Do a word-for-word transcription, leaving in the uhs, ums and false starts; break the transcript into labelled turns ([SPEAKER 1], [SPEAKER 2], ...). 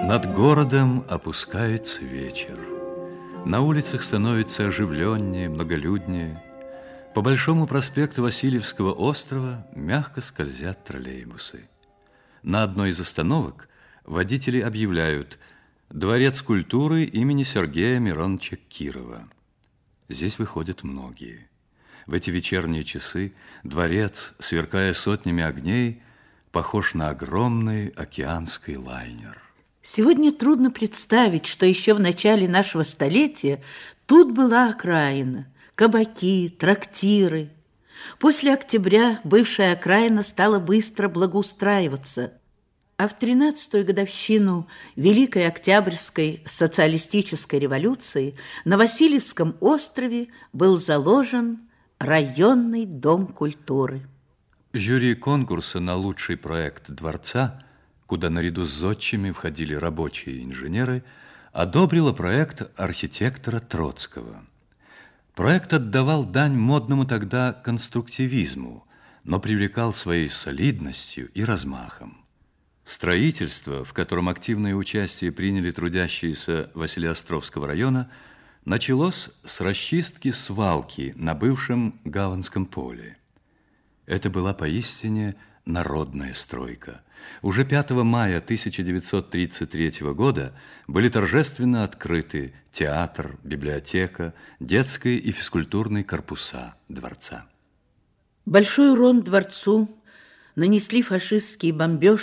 [SPEAKER 1] Над городом опускается вечер. На улицах становится оживленнее, многолюднее. По Большому проспекту Васильевского острова мягко скользят троллейбусы. На одной из остановок водители объявляют: «Дворец культуры имени Сергея Мироновича Кирова». Здесь выходят многие. В эти вечерние часы дворец, сверкая сотнями огней, похож на огромный океанский лайнер.
[SPEAKER 2] Сегодня трудно представить, что еще в начале нашего столетия тут была окраина, кабаки, трактиры. После октября бывшая окраина стала быстро благоустраиваться, а в тринадцатую годовщину Великой Октябрьской социалистической революции на Васильевском острове был заложен районный дом культуры.
[SPEAKER 1] Жюри конкурса на лучший проект дворца, куда наряду с зодчими входили рабочие и инженеры, одобрило проект архитектора Троцкого. Проект отдавал дань модному тогда конструктивизму, но привлекал своей солидностью и размахом. Строительство, в котором активное участие приняли трудящиеся Василеостровского района, началось с расчистки свалки на бывшем Гаванском поле. Это была поистине народная стройка. Уже пятого мая тысяча девятьсот тридцать третьего года были торжественно открыты театр, библиотека, детские и физкультурные корпуса дворца.
[SPEAKER 2] Большой урон дворцу нанесли фашистские бомбежки